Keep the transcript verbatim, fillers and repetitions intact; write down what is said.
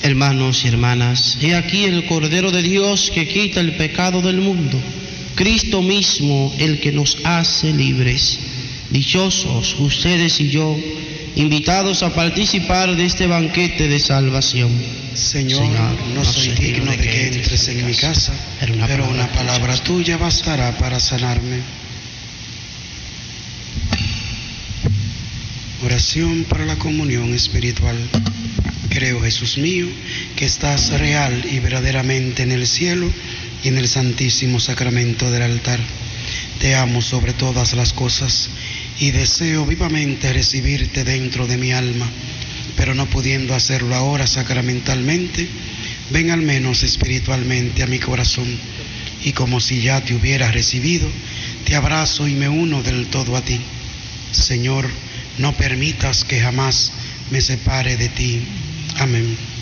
Hermanos y hermanas, he aquí el Cordero de Dios que quita el pecado del mundo, Cristo mismo el que nos hace libres. Dichosos ustedes y yo, invitados a participar de este banquete de salvación. Señor, Señor no soy digno de que entres en mi casa, pero una, pero palabra, una palabra tuya bastará para sanarme. Oración para la comunión espiritual. Creo, Jesús mío, que estás real y verdaderamente en el cielo y en el santísimo sacramento del altar. Te amo sobre todas las cosas y deseo vivamente recibirte dentro de mi alma, pero no pudiendo hacerlo ahora sacramentalmente, ven al menos espiritualmente a mi corazón, y como si ya te hubiera recibido, te abrazo y me uno del todo a ti. Señor, no permitas que jamás me separe de ti. Amén.